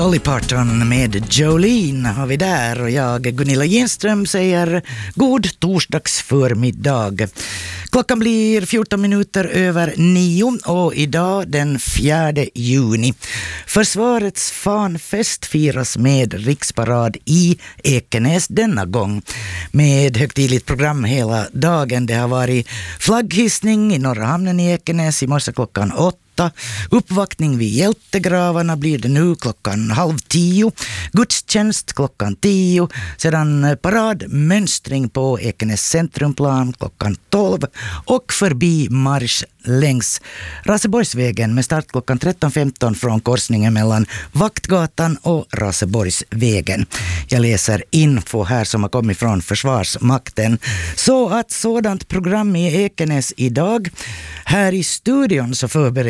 Dolly Parton med Jolene har vi där och jag, Gunilla Genström, säger god torsdagsförmiddag. Klockan blir 14 minuter över 9 och idag den 4 juni. Försvarets fanfest firas med riksparad i Ekenäs denna gång. Med högtidligt program hela dagen. Det har varit flagghissning i Norra hamnen i Ekenäs i morse klockan 8. Uppvaktning vid hjältegravarna blir det nu klockan 9:30. Gudstjänst klockan 10. Sedan paradmönstring på Ekenäs centrumplan klockan 12. Och förbi marsch längs Raseborgsvägen med start klockan 13.15 från korsningen mellan Vaktgatan och Raseborgsvägen. Jag läser info här som har kommit från Försvarsmakten. Så att sådant program i Ekenäs idag. Här i studion så förbereder